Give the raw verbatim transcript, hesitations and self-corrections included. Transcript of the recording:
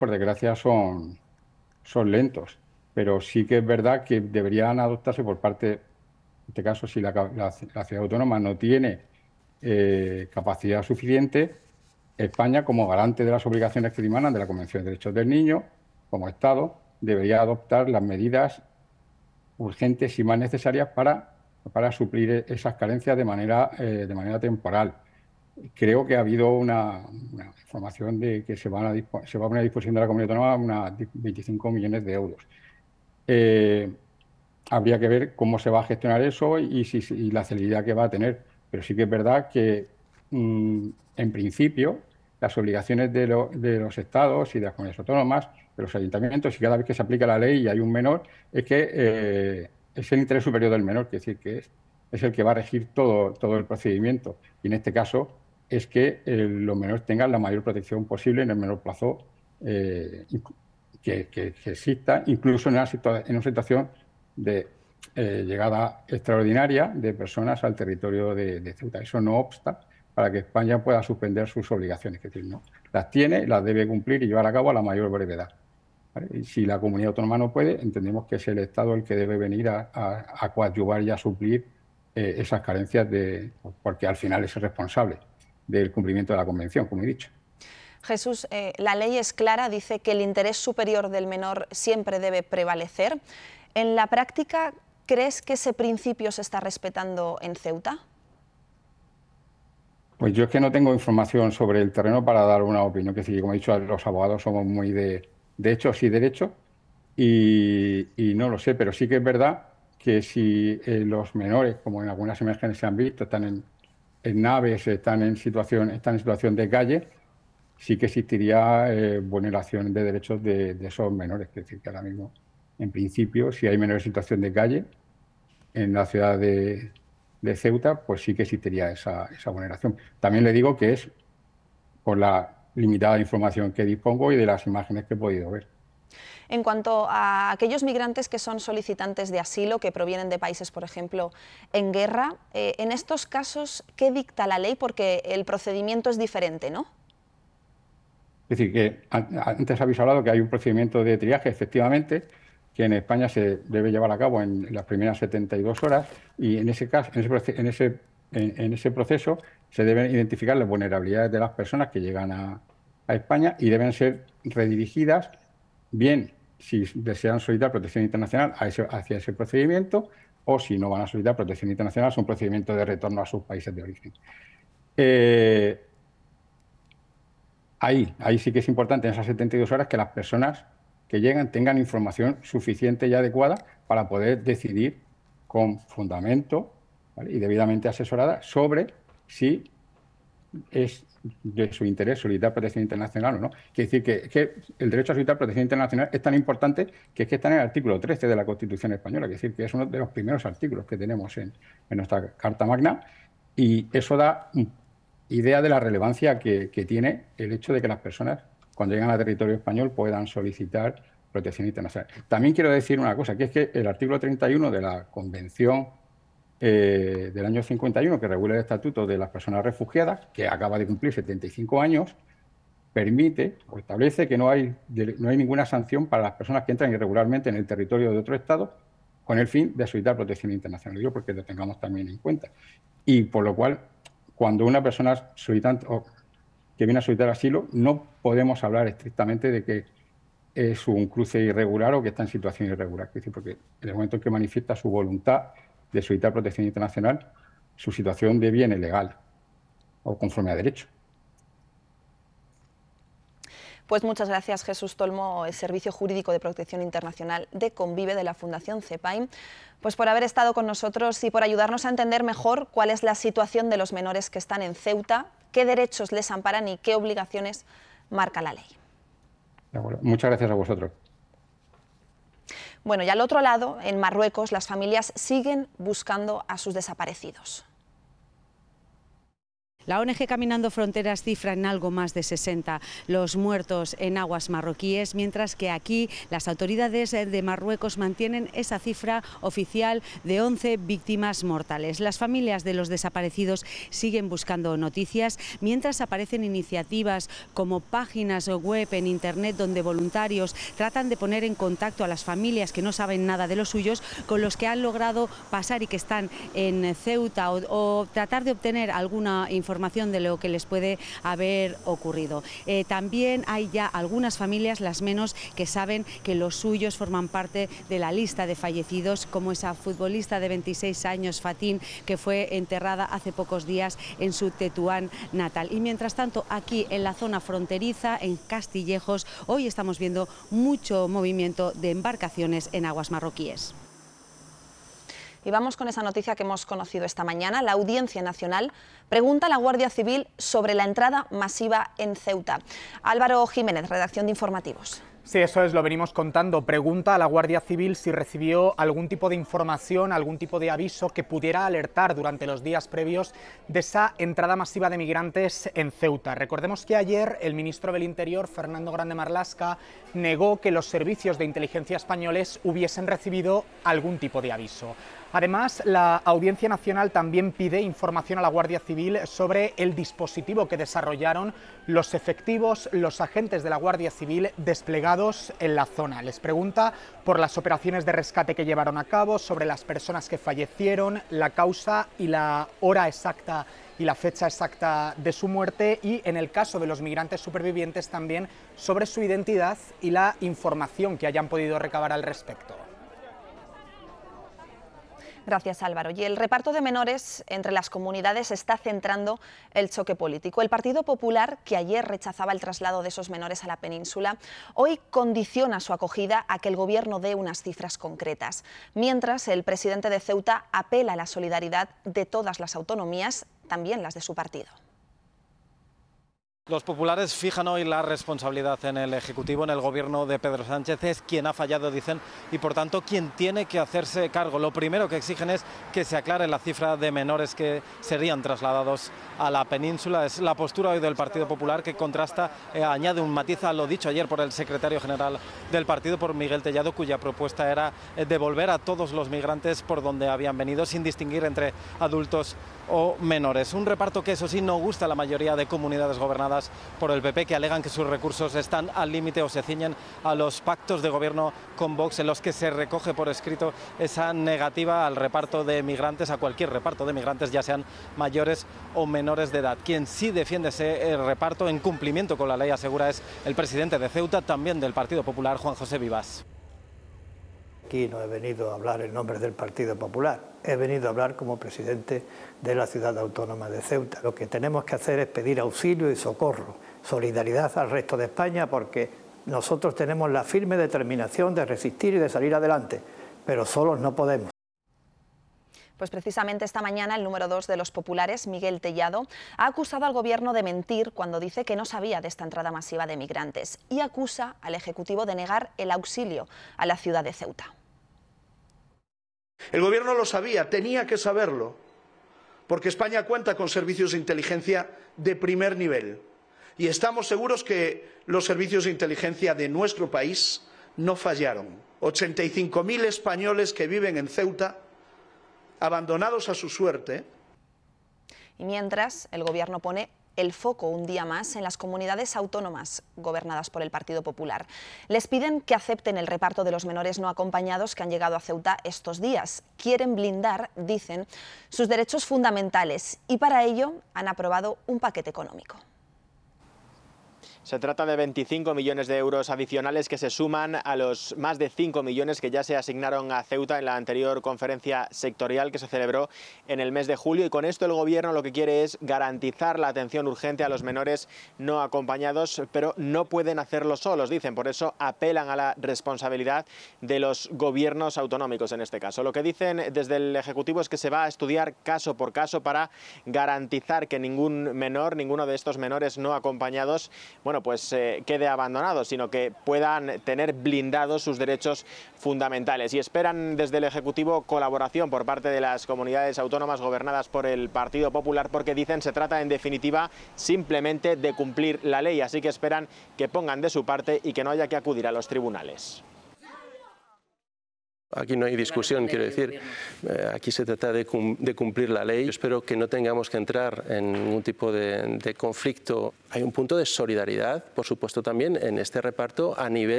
por desgracia, son, son lentos. Pero sí que es verdad que deberían adoptarse por parte, en este caso, si la, ca- la- la ciudad autónoma no tiene eh, capacidad suficiente, España, como garante de las obligaciones que dimanan de la Convención de Derechos del Niño, como Estado, debería adoptar las medidas urgentes y más necesarias para, para suplir e- esas carencias de manera, eh, de manera temporal. Creo que ha habido una, una información de que se, van a dispo- se va a poner a disposición de la comunidad autónoma unas veinticinco millones de euros. Eh, Habría que ver cómo se va a gestionar eso y, si, si- y la celeridad que va a tener. Pero sí que es verdad que, mm, en principio, las obligaciones de, lo- de los estados y de las comunidades autónomas, de los ayuntamientos, y cada vez que se aplica la ley y hay un menor, es que eh, es el interés superior del menor, que es decir, que es, es el que va a regir todo, todo el procedimiento. Y en este caso es que eh, los menores tengan la mayor protección posible en el menor plazo eh, inc- que, que- que exista, incluso en una, situa- en una situación de eh, llegada extraordinaria de personas al territorio de, de Ceuta. Eso no obsta para que España pueda suspender sus obligaciones, es decir, no, las tiene, las debe cumplir y llevar a cabo a la mayor brevedad. ¿Vale? Y si la comunidad autónoma no puede, entendemos que es el Estado el que debe venir a, a- a coadyuvar y a suplir eh, esas carencias, de, porque al final es el responsable del cumplimiento de la Convención, como he dicho. Jesús, eh, la ley es clara, dice que el interés superior del menor siempre debe prevalecer. En la práctica, ¿crees que ese principio se está respetando en Ceuta? Pues yo es que no tengo información sobre el terreno para dar una opinión, que sí, como he dicho, los abogados somos muy de, de hechos y derechos y, y no lo sé, pero sí que es verdad que si eh, los menores, como en algunas imágenes se han visto, están en, en naves, están en situación, están en situación de calle, sí que existiría eh, vulneración de derechos de, de esos menores. Es decir, que ahora mismo, en principio, si hay menores en situación de calle, en la ciudad de, de Ceuta, pues sí que existiría esa, esa vulneración. También le digo que es por la limitada información que dispongo y de las imágenes que he podido ver. En cuanto a aquellos migrantes que son solicitantes de asilo, que provienen de países, por ejemplo, en guerra, eh, en estos casos, ¿qué dicta la ley? Porque el procedimiento es diferente, ¿no? Es decir, que an- antes habéis hablado que hay un procedimiento de triaje, efectivamente, que en España se debe llevar a cabo en las primeras setenta y dos horas y en ese caso, en ese, proce- en ese, en- en ese proceso se deben identificar las vulnerabilidades de las personas que llegan a, a España y deben ser redirigidas, bien si desean solicitar protección internacional a ese- hacia ese procedimiento, o si no van a solicitar protección internacional, es un procedimiento de retorno a sus países de origen. Eh, Ahí, ahí sí que es importante en esas setenta y dos horas que las personas que llegan tengan información suficiente y adecuada para poder decidir con fundamento, ¿vale?, y debidamente asesorada sobre si es de su interés solicitar protección internacional o no. Quiere decir que, que el derecho a solicitar protección internacional es tan importante que es que está en el artículo trece de la Constitución española, es decir, que es uno de los primeros artículos que tenemos en, en nuestra Carta Magna, y eso da un- idea de la relevancia que, que tiene el hecho de que las personas, cuando llegan a territorio español, puedan solicitar protección internacional. También quiero decir una cosa, que es que el artículo treinta y uno de la Convención eh, del año cincuenta y uno, que regula el estatuto de las personas refugiadas, que acaba de cumplir setenta y cinco años, permite o establece que no hay, de- no hay ninguna sanción para las personas que entran irregularmente en el territorio de otro Estado con el fin de solicitar protección internacional. Digo porque lo tengamos también en cuenta. Y por lo cual, cuando una persona solicitante o que viene a solicitar asilo, no podemos hablar estrictamente de que es un cruce irregular o que está en situación irregular. Es decir, porque en el momento en que manifiesta su voluntad de solicitar protección internacional, su situación deviene legal o conforme a derecho. Pues muchas gracias, Jesús Tolmo, el Servicio Jurídico de Protección Internacional de Convive de la Fundación CEPAIM, pues por haber estado con nosotros y por ayudarnos a entender mejor cuál es la situación de los menores que están en Ceuta, qué derechos les amparan y qué obligaciones marca la ley. ¿De acuerdo? Muchas gracias a vosotros. Bueno, y al otro lado, en Marruecos, las familias siguen buscando a sus desaparecidos. La O N G Caminando Fronteras cifra en algo más de sesenta los muertos en aguas marroquíes, mientras que aquí las autoridades de Marruecos mantienen esa cifra oficial de once víctimas mortales. Las familias de los desaparecidos siguen buscando noticias, mientras aparecen iniciativas como páginas web en Internet donde voluntarios tratan de poner en contacto a las familias que no saben nada de los suyos con los que han logrado pasar y que están en Ceuta, o, o tratar de obtener alguna información información de lo que les puede haber ocurrido. Eh, también hay ya algunas familias, las menos, que saben que los suyos forman parte de la lista de fallecidos, como esa futbolista de veintiséis años, Fatín, que fue enterrada hace pocos días en su Tetuán natal. Y mientras tanto, aquí en la zona fronteriza, en Castillejos, hoy estamos viendo mucho movimiento de embarcaciones en aguas marroquíes. Y vamos con esa noticia que hemos conocido esta mañana. La Audiencia Nacional pregunta a la Guardia Civil sobre la entrada masiva en Ceuta. Álvaro Jiménez, redacción de Informativos. Sí, eso es, lo venimos contando. Pregunta a la Guardia Civil si recibió algún tipo de información, algún tipo de aviso que pudiera alertar durante los días previos de esa entrada masiva de migrantes en Ceuta. Recordemos que ayer el ministro del Interior, Fernando Grande Marlaska, negó que los servicios de inteligencia españoles hubiesen recibido algún tipo de aviso. Además, la Audiencia Nacional también pide información a la Guardia Civil sobre el dispositivo que desarrollaron los efectivos, los agentes de la Guardia Civil desplegados en la zona. Les pregunta por las operaciones de rescate que llevaron a cabo, sobre las personas que fallecieron, la causa y la hora exacta y la fecha exacta de su muerte, y en el caso de los migrantes supervivientes también sobre su identidad y la información que hayan podido recabar al respecto. Gracias, Álvaro. Y el reparto de menores entre las comunidades está centrando el choque político. El Partido Popular, que ayer rechazaba el traslado de esos menores a la península, hoy condiciona su acogida a que el Gobierno dé unas cifras concretas. Mientras, el presidente de Ceuta apela a la solidaridad de todas las autonomías, también las de su partido. Los populares fijan hoy la responsabilidad en el Ejecutivo, en el Gobierno de Pedro Sánchez. Es quien ha fallado, dicen, y por tanto quien tiene que hacerse cargo. Lo primero que exigen es que se aclare la cifra de menores que serían trasladados a la península. Es la postura hoy del Partido Popular, que contrasta, eh, añade un matiz a lo dicho ayer por el secretario general del partido, por Miguel Tellado, cuya propuesta era eh, devolver a todos los migrantes por donde habían venido, sin distinguir entre adultos o menores. Un reparto que, eso sí, no gusta a la mayoría de comunidades gobernadas por el P P, que alegan que sus recursos están al límite o se ciñen a los pactos de gobierno con Vox, en los que se recoge por escrito esa negativa al reparto de migrantes, a cualquier reparto de migrantes, ya sean mayores o menores de edad. Quien sí defiende ese reparto en cumplimiento con la ley, asegura, es el presidente de Ceuta, también del Partido Popular, Juan José Vivas. Aquí no he venido a hablar en nombre del Partido Popular, he venido a hablar como presidente de la ciudad autónoma de Ceuta. Lo que tenemos que hacer es pedir auxilio y socorro, solidaridad al resto de España, porque nosotros tenemos la firme determinación de resistir y de salir adelante, pero solos no podemos. Pues precisamente esta mañana el número dos de los populares, Miguel Tellado, ha acusado al Gobierno de mentir cuando dice que no sabía de esta entrada masiva de migrantes, y acusa al Ejecutivo de negar el auxilio a la ciudad de Ceuta. El Gobierno lo sabía, tenía que saberlo, porque España cuenta con servicios de inteligencia de primer nivel y estamos seguros que los servicios de inteligencia de nuestro país no fallaron. ochenta y cinco mil españoles que viven en Ceuta, abandonados a su suerte. Y mientras, el Gobierno pone el foco un día más en las comunidades autónomas gobernadas por el Partido Popular. Les piden que acepten el reparto de los menores no acompañados que han llegado a Ceuta estos días. Quieren blindar, dicen, sus derechos fundamentales, y para ello han aprobado un paquete económico. Se trata de veinticinco millones de euros adicionales que se suman a los más de cinco millones que ya se asignaron a Ceuta en la anterior conferencia sectorial que se celebró en el mes de julio. Y con esto el Gobierno lo que quiere es garantizar la atención urgente a los menores no acompañados, pero no pueden hacerlo solos, dicen. Por eso apelan a la responsabilidad de los gobiernos autonómicos en este caso. Lo que dicen desde el Ejecutivo es que se va a estudiar caso por caso para garantizar que ningún menor, ninguno de estos menores no acompañados, bueno, bueno, pues eh, quede abandonado, sino que puedan tener blindados sus derechos fundamentales. Y esperan desde el Ejecutivo colaboración por parte de las comunidades autónomas gobernadas por el Partido Popular, porque dicen se trata en definitiva simplemente de cumplir la ley, así que esperan que pongan de su parte y que no haya que acudir a los tribunales. Aquí no hay discusión, quiero decir, aquí se trata de cumplir la ley. Yo espero que no tengamos que entrar en ningún tipo de, de conflicto. Hay un punto de solidaridad, por supuesto, también en este reparto a nivel